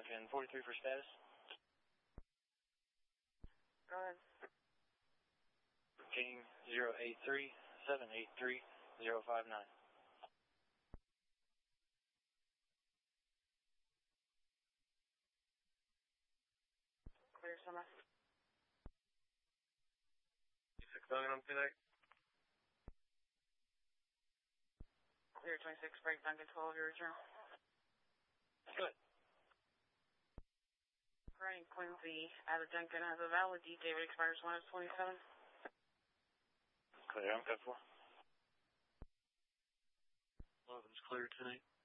Duncan 43 for status. Go ahead. King 083-783-059. Clear summer. 6 Duncan on 28. Clear 26, break Duncan 12, your return. Good. Running Quincy out of Duncan has a valid D. David expires 1 of 27. Clear, I'm code 4. 11's clear tonight.